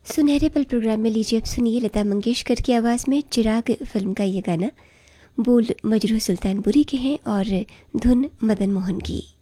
सुनहरे पल प्रोग्राम में लीजिए अब सुनिए लता मंगेशकर की आवाज़ में चिराग फिल्म का ये गाना। बोल मजरू सुल्तानपुरी के हैं और धुन मदन मोहन की।